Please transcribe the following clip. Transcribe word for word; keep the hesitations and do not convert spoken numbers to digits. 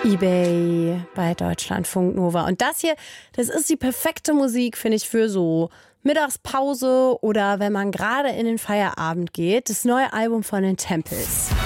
eBay bei Deutschlandfunk Nova. Und das hier, das ist die perfekte Musik, finde ich, für so Mittagspause oder wenn man gerade in den Feierabend geht. Das neue Album von den Tempels.